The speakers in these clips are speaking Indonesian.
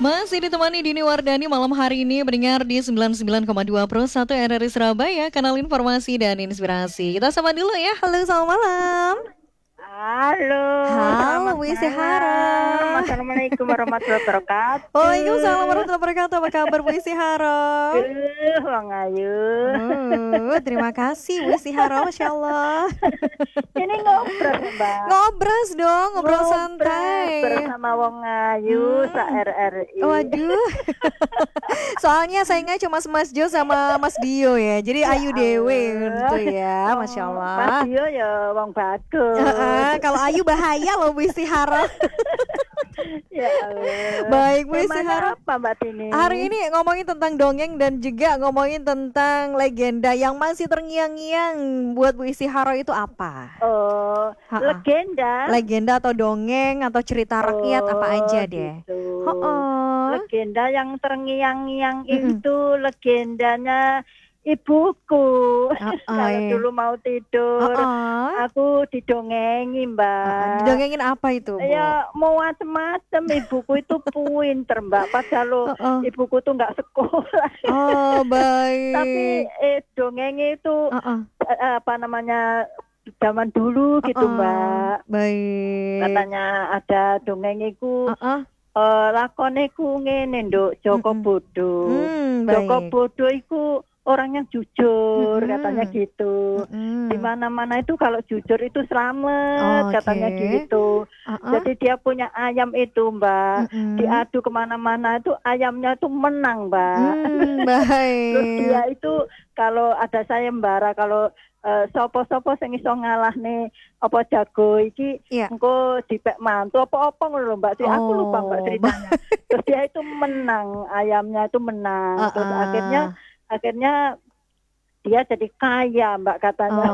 Masih ditemani Dini Wardani malam hari ini mendengar di 99,2 Pro 1 RRI Surabaya, kanal informasi dan inspirasi. Kita sama dulu ya. Halo, selamat malam. Halo, Halo, selamat Bu malam. Istihara. Assalamualaikum warahmatullahi wabarakatuh. Waalaikumsalam warahmatullahi wabarakatuh. Apa kabar Bu Istihara? Wang Ayu. Terima kasih Bu Istihara, Masya Allah. Ini ngobrol Mbak. Ngobras dong, ngobrol santai. Bersama Wong Ayu, sa RRI. Waduh. Soalnya saingnya cuma Mas Jo sama Mas Dio ya. Jadi Ayu Dewe gitu ya, Masya Allah. Mas Dio ya Wong bagus. Kalau Ayu bahaya loh Bu Istihara. Ya Allah. Baik Bu Temanya Istihara. apa Mbak Tini? Hari ini ngomongin tentang dongeng dan juga ngomongin tentang legenda yang masih terngiang-ngiang buat Bu Istihara itu apa? Oh, legenda. Legenda atau dongeng atau cerita rakyat apa aja deh. Gitu. Legenda Legenda yang terngiang-ngiang itu legendanya ibuku. Kalau iya. dulu mau tidur, aku didongengi Mbak. Didongengin apa itu, Bu? Ya mau macem-macem. Ibuku itu pinter Mbak. Padahal ibuku tuh nggak sekolah. Oh baik. Tapi dongengnya itu apa namanya zaman dulu gitu Mbak. Baik. Katanya ada dongengiku. Lakoneku ngene nduk Joko Bodo. Joko Bodo iku orang yang jujur, katanya gitu. Di mana-mana itu kalau jujur itu selamat, katanya gitu. Jadi dia punya ayam itu Mbak, diadu kemana-mana itu ayamnya itu menang Mbak. Baik. Terus dia itu kalau ada sayembara, kalau sopo-sopo sing iso ngalahne apa jago iki engko dipek mantu apa-apa ngono lho Mbak. Aku lupa Mbak ceritanya. Terus dia itu menang, ayamnya itu menang. Terus akhirnya dia jadi kaya Mbak katanya.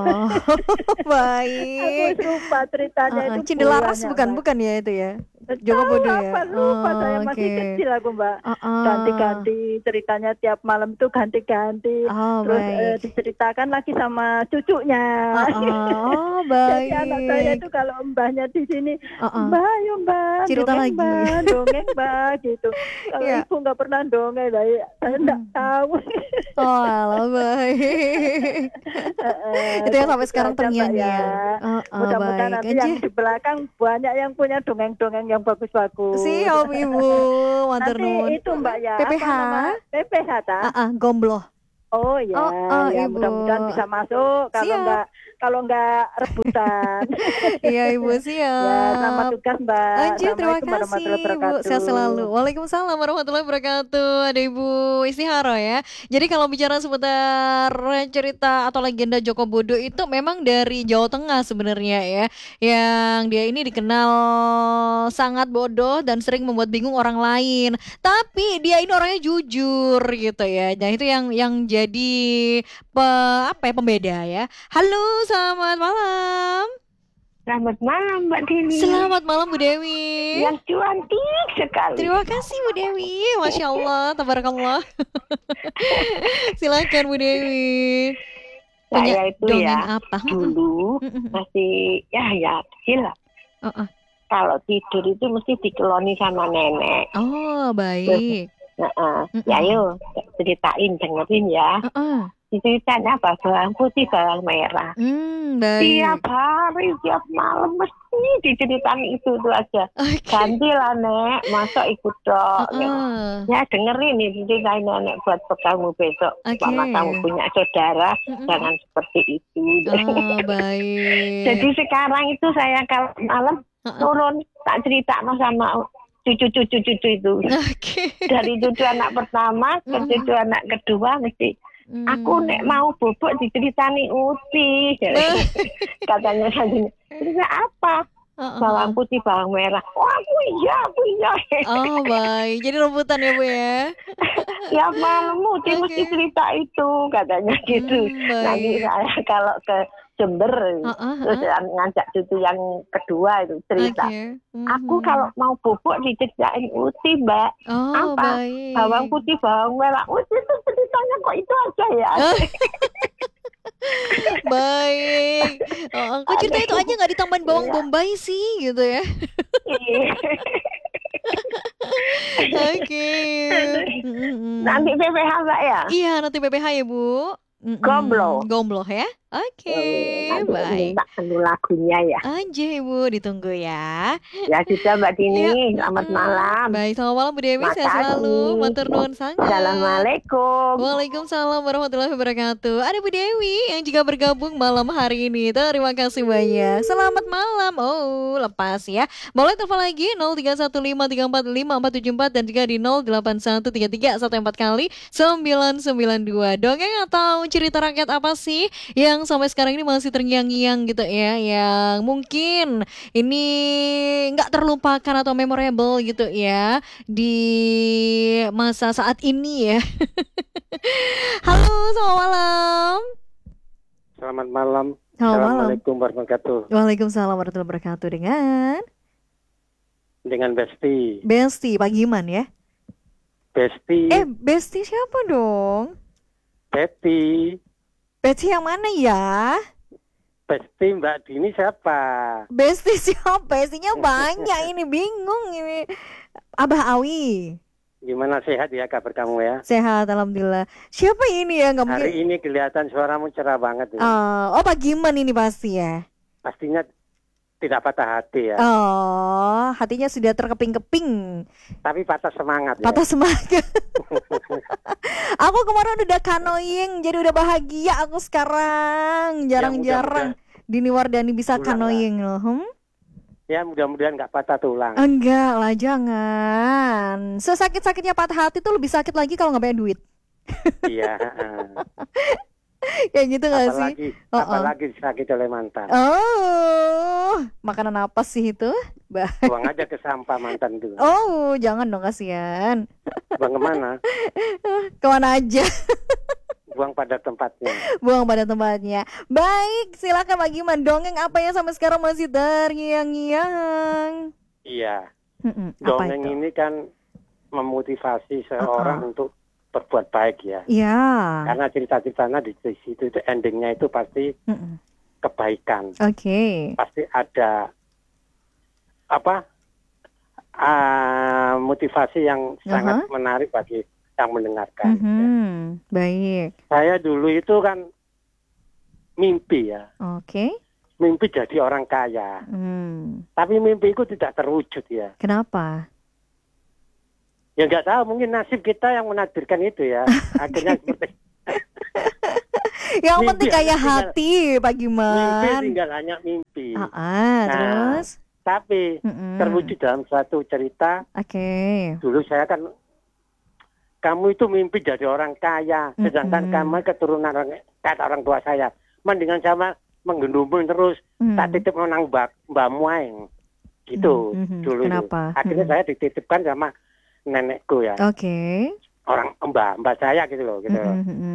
Baik. Aku lupa ceritanya itu. Cindelaras bukan ya itu ya. Joko Bodo ya. Lupa saya masih kecil aku Mbak. Ganti-ganti ceritanya tiap malam itu ganti-ganti. Terus diceritakan lagi sama cucunya. Baik. Jadi anak saya itu kalau mbahnya di sini, Mbak, ayo Mbak, cerita dongeng, lagi. Mbak, dongeng Mbak gitu. Kalau ibu nggak pernah dongeng, saya nggak tahu. Oh, alah, baik. Itu yang sampai sekarang terngiang-ngiang. Mudah-mudahan nanti yang di belakang banyak yang punya dongeng-dongeng yang bagus-bagus. Siap Ibu, matur nuwun. Nanti itu Mbak ya. PPH. PPH ta? Gombloh. Oh ya, ya Ibu. mudah-mudahan bisa masuk. Kalau enggak rebutan. Iya Ibu, siap. Ya, selamat tugas Mbak. Terima kasih Ibu. Sehat selalu. Waalaikumsalam warahmatullahi wabarakatuh. Ada Ibu Istihara ya. Jadi kalau bicara seputar cerita atau legenda Joko Bodo itu memang dari Jawa Tengah sebenarnya ya. Yang dia ini dikenal sangat bodoh dan sering membuat bingung orang lain. Tapi dia ini orangnya jujur gitu ya. Nah itu yang jadi pembeda ya. Halo, selamat malam. Selamat malam Mbak Dewi. Selamat malam Bu Dewi. Yang cantik sekali. Terima kasih Bu Dewi. Masya Allah, tabarakallah. Silakan Bu Dewi. Saya itu dongeng ya apa? Dulu masih ya kecil lah. Kalau tidur itu mesti dikeloni sama nenek. Oh baik. Ya yuk ceritain, dengerin ya. Ceritanya apa? Bawang putih, bawang merah. Baik. Tiap hari, tiap malam mesti diceritain itu aja. Gantilah Nek, masa ikut dok. Ya dengerin nih ceritain nenek buat kamu besok. Mama kamu punya saudara, jangan seperti itu. Baik. Jadi sekarang itu saya kalau malam turun tak cerita sama cucu-cucu itu. Dari cucu anak pertama ke cucu anak kedua mesti aku nek mau bobok diceritani Uti. Katanya gini. Cerita apa? Bawang putih, bawang merah. Oh aku iya. Oh baik. Jadi rebutan ya Bu ya. Ya malam Uti mesti cerita itu katanya gitu. Nanti saya kalau ke Jember terus ngajak cucu yang kedua itu cerita. Aku kalau mau bobok diceritain Uti Mbak. Apa? Baik. Bawang putih, bawang merah. Uti itu ceritanya kok itu aja ya. Baik. Kok cerita itu aja nggak ditambahin bawang bombay sih gitu ya? Oke. Nanti PPH Mbak ya? Iya, nanti PPH ya Bu. Gombloh ya. Oke, baik. Minta lagunya ya. Aja Ibu, ditunggu ya. Ya sudah Mbak Dini, selamat malam. Baik, selamat malam Bu Dewi, sehat selalu. Matur nuwun sangat. Assalamualaikum. Waalaikumsalam warahmatullahi wabarakatuh. Ada Bu Dewi yang juga bergabung malam hari ini. Terima kasih banyak. Selamat malam. Oh, lepas ya. Boleh telepon lagi 0315345474 dan juga di 0813314 kali 992. Dongeng atau cerita rakyat apa sih yang sampai sekarang ini masih terngiang-ngiang gitu ya, yang mungkin ini nggak terlupakan atau memorable gitu ya di masa saat ini ya. Halo, selamat malam. Selamat malam. Assalamualaikum warahmatullahi wabarakatuh. Waalaikumsalam warahmatullahi wabarakatuh. Dengan Besti. Besti, Pak Giman ya. Besti. Besti siapa dong? Besti. Besti yang mana ya? Besti Mbak Dini siapa? Besti siapa? Bestinya banyak ini, bingung ini. Abah Awi. Gimana, sehat ya kabar kamu ya? Sehat, alhamdulillah. Siapa ini ya? Hari ini kelihatan suaramu cerah banget ya. Oh, Pak Giman ini pasti ya? Pastinya tidak patah hati ya. Oh, hatinya sudah terkeping-keping. Tapi patah semangat ya. Patah semangat. Aku kemarin udah kanoing, jadi udah bahagia aku sekarang. Jarang-jarang Dini Wardani bisa kanoing loh. Ya mudah-mudahan nggak patah tulang. Enggak lah, jangan. Sesakit-sakitnya patah hati tuh lebih sakit lagi kalau nggak punya duit. Iya. Kayak gitu nggak sih? Apalagi sakit oleh mantan. Oh, makanan apa sih itu? Buang aja ke sampah mantan itu. Oh, jangan dong, kasihan. Buang kemana? Kemana aja? Buang pada tempatnya. Buang pada tempatnya. Baik, silakan Pak Giman. Dongeng apa yang sampai sekarang masih terngiang-ngiang? Iya. Dongeng ini kan memotivasi seorang untuk berbuat baik ya. Iya. Karena cerita-ceritanya di situ itu endingnya itu pasti kebaikan. Oke. Pasti ada motivasi yang sangat menarik bagi yang mendengarkan. Ya. Baik. Saya dulu itu kan mimpi ya. Oke. Mimpi jadi orang kaya. Tapi mimpiku tidak terwujud ya. Kenapa? Ya nggak tahu, mungkin nasib kita yang menakdirkan itu ya. Akhirnya seperti yang penting kayak hati, Pak Giman. Mimpi tinggal hanya mimpi. Terus? Tapi terwujud dalam suatu cerita. Oke. Dulu saya kan, kamu itu mimpi jadi orang kaya, sedangkan kamu keturunan kata orang tua saya. Mendingan sama menggendumul terus, tak titip menang mbakmu aing. Gitu dulu. Kenapa? Akhirnya saya dititipkan sama nenekku ya. Oke. Orang mbak saya gitu loh. Gitu.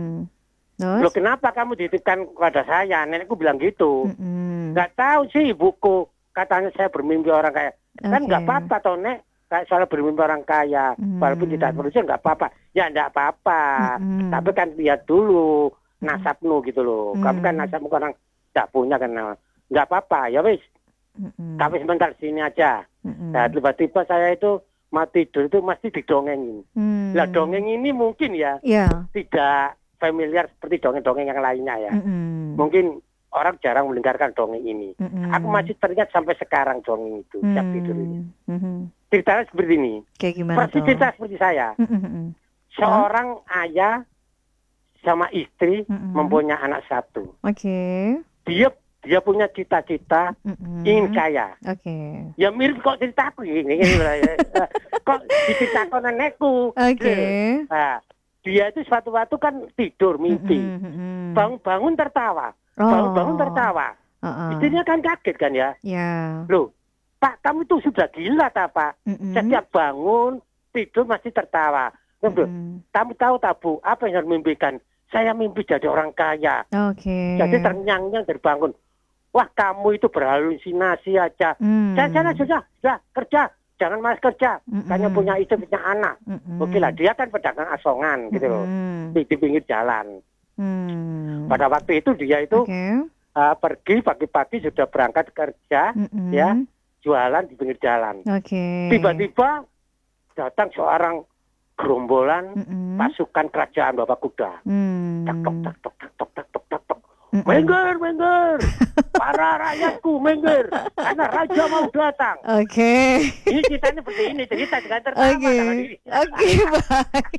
Loh kenapa kamu dititipkan kepada saya? Nenekku bilang gitu. Nggak tahu sih ibuku. Katanya saya bermimpi orang kaya. Kan nggak apa-apa toh Nek. Kayak soal bermimpi orang kaya. Walaupun tidak berusaha nggak apa-apa. Ya nggak apa-apa. Tapi kan lihat dulu nasabmu gitu loh. Kamu kan nasabmu orang nggak punya kan. Nggak apa-apa. Ya wis. Tapi sebentar sini aja. Nah tiba-tiba saya itu mau tidur itu mesti didongengin. Nah dongeng ini mungkin ya tidak familiar seperti dongeng-dongeng yang lainnya ya. Mungkin orang jarang mendengarkan dongeng ini. Aku masih teringat sampai sekarang dongeng itu tiap tidur ini. Ceritanya seperti ini. Kayak gimana? Persis cerita seperti saya. Seorang ayah sama istri mempunyai anak satu. Oke. Dia punya cita-cita ingin kaya. Oke. Ya mirip kok ceritaku ini. Kok diceritakan nenekku. Oke. Nah, dia itu suatu waktu kan tidur mimpi. Bangun-bangun tertawa. Bangun-bangun tertawa. Istrinya kan kaget kan ya. Loh, Pak kamu tuh sudah gila tak Pak? Setiap bangun tidur masih tertawa. Kamu tahu tak Bu, apa yang harus mimpikan? Saya mimpi jadi orang kaya. Jadi ternyang-nyang terbangun. Wah kamu itu berhalusinasi aja. Sudah kerja, jangan malas kerja. Kayaknya punya istri, punya anak. Oke lah, dia kan pedagang asongan gitu loh, di pinggir jalan. Pada waktu itu dia itu pergi pagi-pagi sudah berangkat kerja, ya jualan di pinggir jalan. Tiba-tiba datang seorang gerombolan pasukan kerajaan Bapak Kuda. Tak tok tak tok tak tok tak tok tak tok. Mengger, para rakyatku mengger, karena raja mau datang. Oke. Ini ceritanya seperti ini, cerita dengan tertawa. Oke, baik.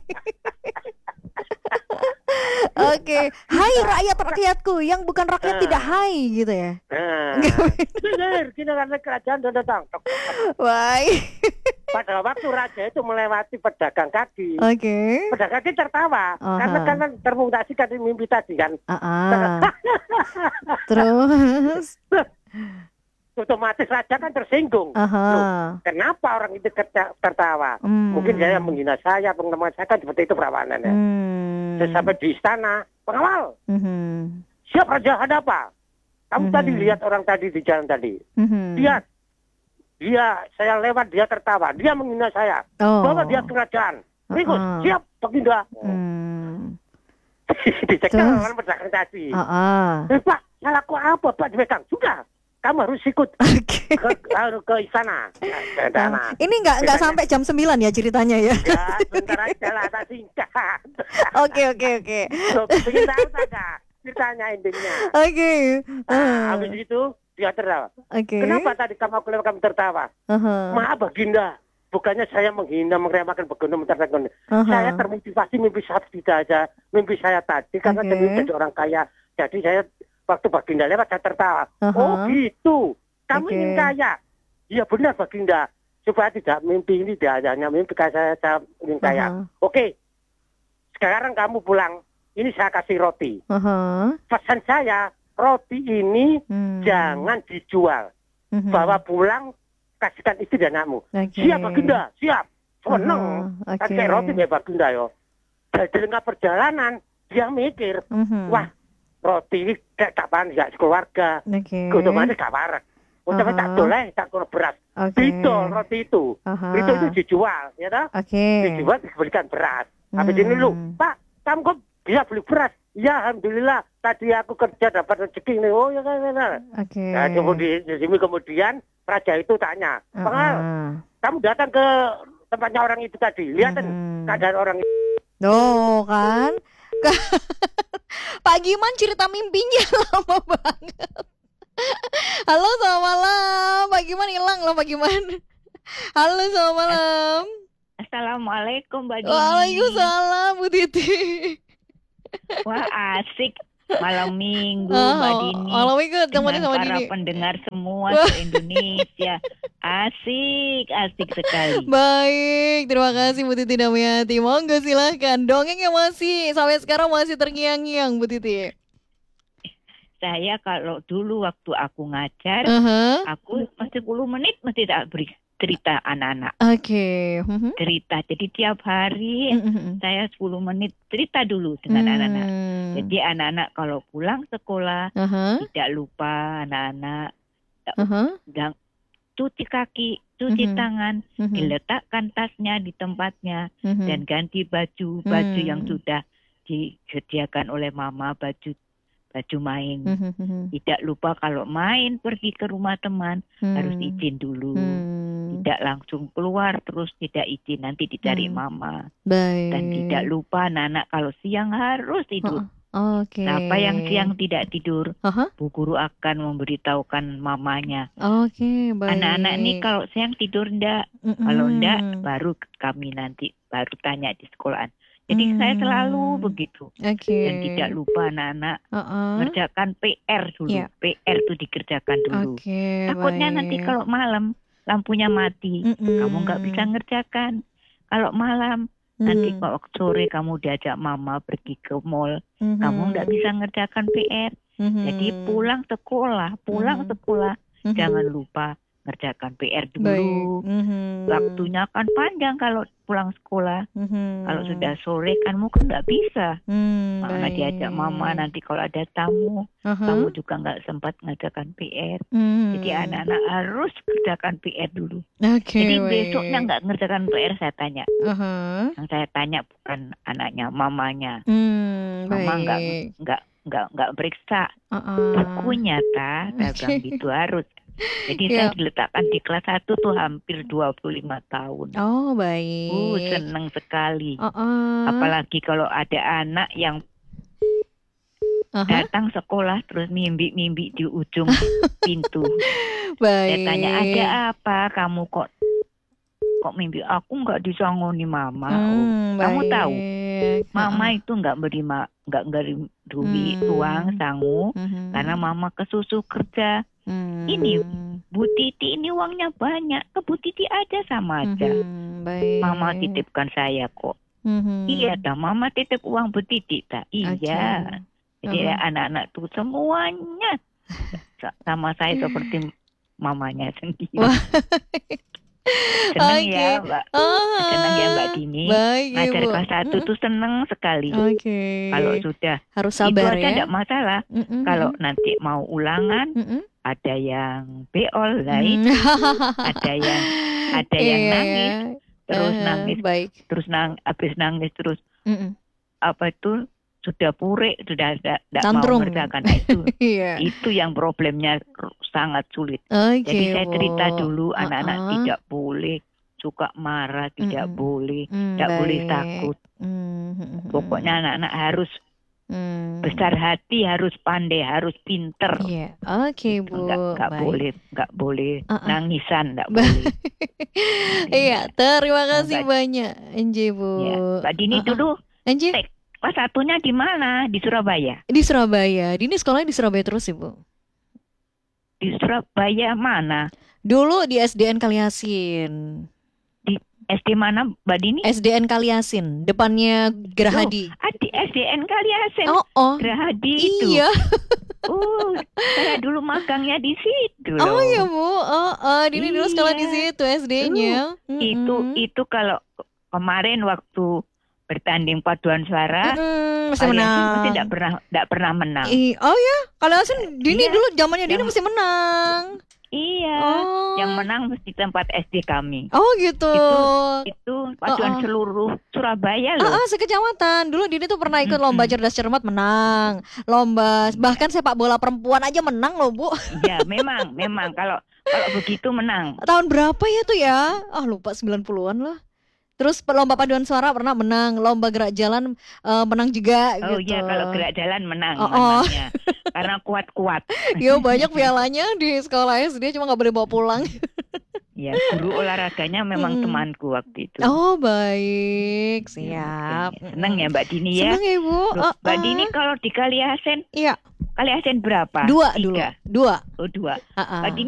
Oke, hai rakyatku yang bukan rakyat tidak hai gitu ya. Benar, kita karena kerajaan sudah datang. Baik. Pada waktu raja itu melewati pedagang kaki. Oke. Pedagang kaki tertawa karena termutasi kan mimpi tadi kan. Terus otomatis raja kan tersinggung. Loh, kenapa orang itu tertawa? Mungkin dia menghina saya, teman saya kan seperti itu perawanannya. Saya sampai di istana, pengawal. Siap raja, ada apa? Kamu tadi lihat orang tadi di jalan tadi. Dia saya lewat, dia tertawa, dia menghina saya. Bawa dia ke kerajaan. Rikus, siap, Baginda. Dicekal orang pedagang tadi. Pak, salahku apa Pak dipegang? Sudah. Kamu harus ikut ke istana. Ini nggak sampai jam 9 ya ceritanya ya? Ya, sebentar aja lah, tak singkat. Oke. Pengen tahu tak? Ceritanya endingnya. Oke. Habis itu dia tertawa. Kenapa tadi kamu tertawa? Maaf Baginda, bukannya saya menghina, meremehkan Baginda, menceritakan. Saya termotivasi mimpi saya tadi karena jadi orang kaya. Jadi saya waktu Baginda lewat saya tertawa. Oh gitu, kamu ingin kaya? Iya benar Baginda. Supaya tidak mimpi ini, dia hanya mimpi saya ingin kaya. Oke, sekarang kamu pulang. Ini saya kasih roti. Pesan saya, roti ini jangan dijual. Bawa pulang, kasihkan istri dan anakmu. Siap Baginda, siap. Seneng. Kasih roti ya Baginda yo. Dari tengah perjalanan dia mikir, wah roti ini kayak kapan ya keluarga. Otomatis gak waras. Otomatis tak boleh, tak kurang beras. Didol roti itu. Itu dijual, ya toh? Dijual diberikan beras. Habis ini lu, Pak, kamu kok bisa beli beras? Ya alhamdulillah, tadi aku kerja dapat rezeki ini. Oh ya kan. Nah, kemudian raja itu tanya, Pengal, kamu datang ke tempatnya orang itu tadi, lihat keadaan orang itu. Kan? Pak Giman cerita mimpinya lama banget. Halo, selamat malam. Pak Giman hilang loh, Pak Giman. Halo, selamat malam. Assalamualaikum, Mbak Dini. Waalaikumsalam, Bu Titi. Wah, asik. Malam minggu, Mbak Dini. Malam minggu temenin sama para Dini. Pendengar semua se-Indonesia. Asik sekali. Baik, terima kasih Bu Titi Damiati. Monggo silahkan. Dongengnya masih sampai sekarang masih terngiang-ngiang, Bu Titi. Saya kalau dulu waktu aku ngajar, aku 10 menit mesti tak beri cerita anak-anak. Cerita. Jadi tiap hari saya 10 menit cerita dulu dengan anak-anak. Jadi anak-anak kalau pulang sekolah tidak lupa anak-anak cuci kaki, cuci tangan, diletakkan tasnya di tempatnya dan ganti baju yang sudah disediakan oleh mama, baju main. Tidak lupa kalau main pergi ke rumah teman harus izin dulu. Tidak langsung keluar terus tidak izin, nanti dicari mama. Dan tidak lupa anak-anak kalau siang harus tidur. Siapa yang siang tidak tidur, Bu Guru akan memberitahukan mamanya. Anak-anak ini kalau siang tidur enggak, kalau enggak baru kami nanti baru tanya di sekolahan. Jadi saya selalu begitu. Dan tidak lupa anak-anak mengerjakan PR dulu. PR itu dikerjakan dulu. Takutnya nanti kalau malam lampunya mati, kamu nggak bisa ngerjakan. Kalau malam, nanti kalau sore kamu diajak mama pergi ke mall, kamu nggak bisa ngerjakan PR. Jadi pulang sekolah, jangan lupa ngerjakan PR dulu. Waktunya kan panjang kalau pulang sekolah. Kalau sudah sore kan mungkin nggak bisa. Karena diajak mama, nanti kalau ada tamu, kamu juga nggak sempat ngerjakan PR. Jadi anak-anak harus kerjakan PR dulu. Jadi besoknya nggak ngerjakan PR saya tanya. Yang saya tanya bukan anaknya, mamanya. Mama nggak periksa bukunya, saya bilang gitu harus. Jadi saya diletakkan di kelas 1 tuh hampir 25 tahun. Oh, baik. Senang sekali. Apalagi kalau ada anak yang datang sekolah terus mimpi-mimpi di ujung pintu. Baik. Saya tanya, ada apa kamu kok mimpi? Aku nggak disangoni mama. Kamu tahu, mama itu nggak beri uang sangu karena mama kesusu kerja. Ini Bu Titi ini uangnya banyak, ke Bu Titi aja sama aja. Mama titipkan saya kok. Iya dah, mama titip uang Bu Titi dah. Iya. Jadi anak-anak tuh semuanya sama saya seperti mamanya sendiri. Senang ya Mbak, senang ya Mbak Dini. Ngajar kelas 1 tuh senang sekali. Kalau sudah harus sabar itu aja tidak masalah. Kalau nanti mau ulangan, ada yang beol lain, ada yang nangis, terus nangis, terus habis nangis terus apa itu sudah purek, sudah tidak mau mengerjakan itu. Itu yang problemnya sangat sulit. Jadi saya cerita dulu, anak-anak tidak boleh suka marah, tidak boleh, tidak boleh takut. Pokoknya anak-anak harus besar hati, harus pandai, harus pinter. Bu. Nggak boleh nangisan, nggak boleh. Iya, terima kasih banyak, Enje Bu. Mbak Dini dulu. Enje. Kelas 1-nya di mana? Di Surabaya? Di Surabaya. Dini sekolahnya di Surabaya terus, Ibu. Di Surabaya mana? Dulu di SDN Kaliasin. Di SD mana, Mbak Dini? SDN Kaliasin, depannya Gerahadi. Di SDN Kaliasin. Gerahadi itu. Iya. Saya dulu magangnya di situ loh. Oh iya Bu. Dini dulu sekolah di situ SD-nya. Itu kalau kemarin waktu bertanding paduan suara, mesti menang. Mesti tidak pernah menang. Oh ya, Kaliasin Dini dulu zamannya Dini mesti menang. Iya, yang menang mesti tempat SD kami. Oh gitu. Itu paduan seluruh Surabaya loh. Sekecamatan. Dulu Dini tuh pernah ikut lomba cerdas cermat, menang. Lomba bahkan sepak bola perempuan aja menang loh Bu. Iya, memang kalau begitu menang. Tahun berapa ya tuh ya? Lupa 90-an lah. Terus lomba paduan suara pernah menang, lomba gerak jalan menang juga. Oh gitu. Iya, kalau gerak jalan menang menangnya. Karena kuat-kuat. Yo, banyak pialanya di sekolah SD, cuma nggak boleh bawa pulang. Ya, guru olahraganya memang temanku waktu itu. Oh baik, siap. Senang ya Mbak Dini ya. Senang ya Bu. Mbak Dini kalau di Kaliasin, iya. Kaliasin berapa? 2 dulu. 2. Oh 2. Mbak Dini